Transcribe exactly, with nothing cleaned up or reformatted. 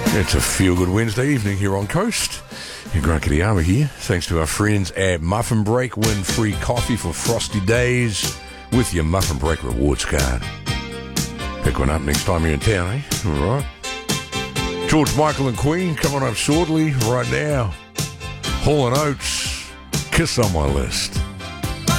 It's a feel-good Wednesday evening here on Coast. Grant Kitayama here. Thanks to our friends at Muffin Break. Win free coffee for frosty days with your Muffin Break rewards card. Pick one up next time you're in town, eh? All right. George Michael and Queen coming up shortly. Right now, Hall and Oates, Kiss on My List.